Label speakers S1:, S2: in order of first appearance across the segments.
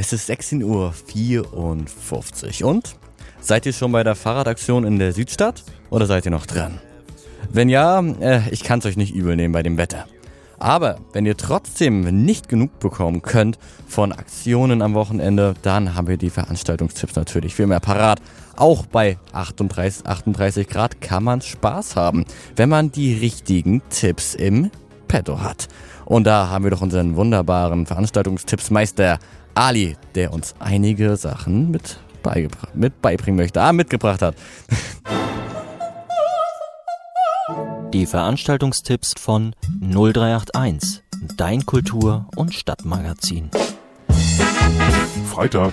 S1: Es ist 16:54 Uhr und? Seid ihr schon bei der Fahrradaktion in der Südstadt oder seid ihr noch dran? Wenn ja, ich kann's euch nicht übel nehmen bei dem Wetter. Aber wenn ihr trotzdem nicht genug bekommen könnt von Aktionen am Wochenende, dann haben wir die Veranstaltungstipps natürlich viel mehr parat. Auch bei 38 Grad kann man Spaß haben, wenn man die richtigen Tipps im Petto hat. Und da haben wir doch unseren wunderbaren Veranstaltungstippsmeister Ali, der uns einige Sachen mitgebracht hat.
S2: Die Veranstaltungstipps von 0381, dein Kultur- und Stadtmagazin.
S3: Freitag.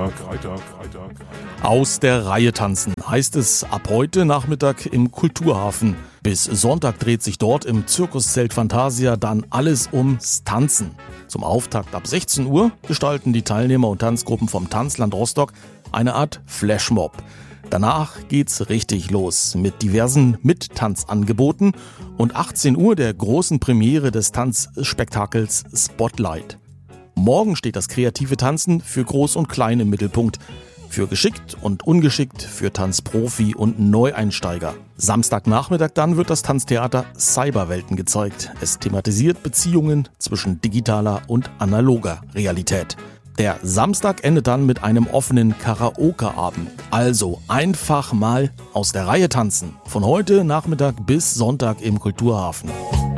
S4: Aus der Reihe tanzen heißt es ab heute Nachmittag im Kulturhafen. Bis Sonntag dreht sich dort im Zirkuszelt Fantasia dann alles ums Tanzen. Zum Auftakt ab 16 Uhr gestalten die Teilnehmer und Tanzgruppen vom Tanzland Rostock eine Art Flashmob. Danach geht's richtig los mit diversen Mittanzangeboten und 18 Uhr der großen Premiere des Tanzspektakels Spotlight. Morgen steht das kreative Tanzen für Groß und Klein im Mittelpunkt. Für geschickt und ungeschickt, für Tanzprofi und Neueinsteiger. Samstagnachmittag dann wird das Tanztheater Cyberwelten gezeigt. Es thematisiert Beziehungen zwischen digitaler und analoger Realität. Der Samstag endet dann mit einem offenen Karaoke-Abend. Also einfach mal aus der Reihe tanzen. Von heute Nachmittag bis Sonntag im Kulturhafen.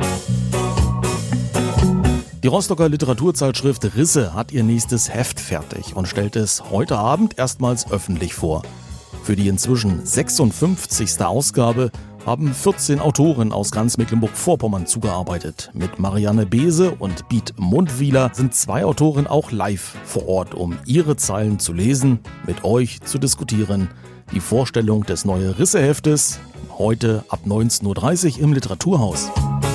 S4: Die Rostocker Literaturzeitschrift Risse hat ihr nächstes Heft fertig und stellt es heute Abend erstmals öffentlich vor. Für die inzwischen 56. Ausgabe haben 14 Autoren aus ganz Mecklenburg-Vorpommern zugearbeitet. Mit Marianne Beese und Beat Mundwieler sind 2 Autoren auch live vor Ort, um ihre Zeilen zu lesen, mit euch zu diskutieren. Die Vorstellung des neuen Risse-Heftes heute ab 19:30 Uhr im Literaturhaus.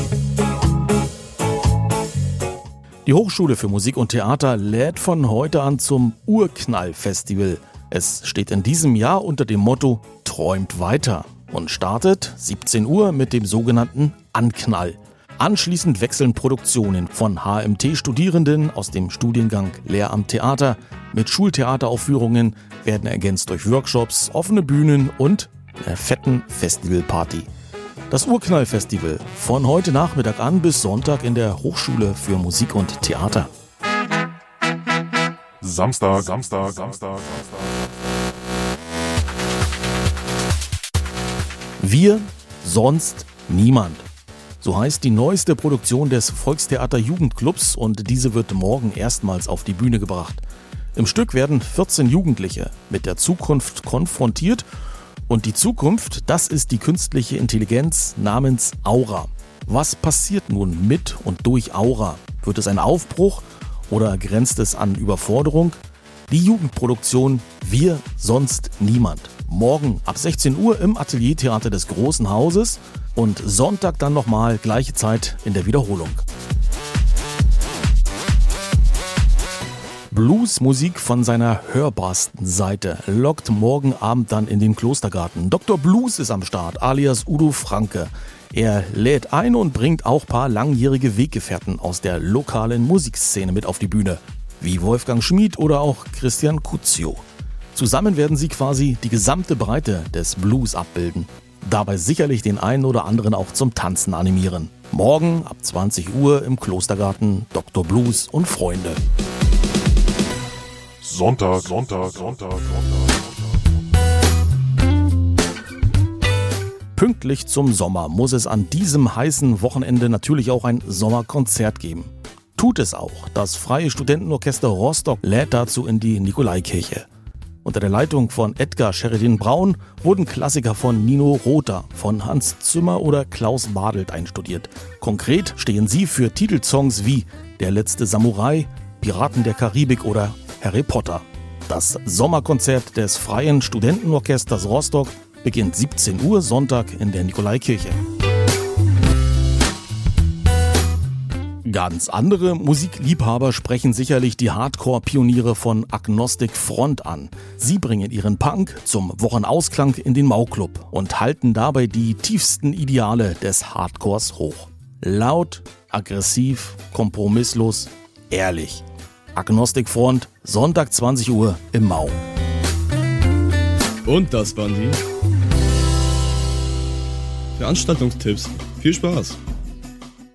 S4: Die Hochschule für Musik und Theater lädt von heute an zum Urknall-Festival. Es steht in diesem Jahr unter dem Motto Träumt weiter und startet 17 Uhr mit dem sogenannten Anknall. Anschließend wechseln Produktionen von HMT-Studierenden aus dem Studiengang Lehramt Theater mit Schultheateraufführungen, werden ergänzt durch Workshops, offene Bühnen und einer fetten Festivalparty. Das Urknall-Festival von heute Nachmittag an bis Sonntag in der Hochschule für Musik und Theater.
S3: Samstag.
S4: Wir, sonst niemand. So heißt die neueste Produktion des Volkstheater Jugendclubs und diese wird morgen erstmals auf die Bühne gebracht. Im Stück werden 14 Jugendliche mit der Zukunft konfrontiert. Und die Zukunft, das ist die künstliche Intelligenz namens Aura. Was passiert nun mit und durch Aura? Wird es ein Aufbruch oder grenzt es an Überforderung? Die Jugendproduktion Wir, sonst niemand. Morgen ab 16 Uhr im Ateliertheater des Großen Hauses und Sonntag dann nochmal gleiche Zeit in der Wiederholung. Bluesmusik von seiner hörbarsten Seite lockt morgen Abend dann in den Klostergarten. Dr. Blues ist am Start, alias Udo Franke. Er lädt ein und bringt auch paar langjährige Weggefährten aus der lokalen Musikszene mit auf die Bühne, wie Wolfgang Schmid oder auch Christian Cuzio. Zusammen werden sie quasi die gesamte Breite des Blues abbilden. Dabei sicherlich den einen oder anderen auch zum Tanzen animieren. Morgen ab 20 Uhr im Klostergarten Dr. Blues und Freunde.
S3: Sonntag.
S4: Pünktlich zum Sommer muss es an diesem heißen Wochenende natürlich auch ein Sommerkonzert geben. Tut es auch. Das Freie Studentenorchester Rostock lädt dazu in die Nikolaikirche. Unter der Leitung von Edgar Sheridan Braun wurden Klassiker von Nino Rota, von Hans Zimmer oder Klaus Badelt einstudiert. Konkret stehen sie für Titelsongs wie Der letzte Samurai, Piraten der Karibik oder Harry Potter. Das Sommerkonzert des Freien Studentenorchesters Rostock beginnt 17 Uhr Sonntag in der Nikolaikirche. Ganz andere Musikliebhaber sprechen sicherlich die Hardcore-Pioniere von Agnostic Front an. Sie bringen ihren Punk zum Wochenausklang in den Mau-Club und halten dabei die tiefsten Ideale des Hardcores hoch. Laut, aggressiv, kompromisslos, ehrlich. Agnostikfront, Sonntag 20 Uhr im Mau.
S3: Und das waren die Veranstaltungstipps. Viel Spaß!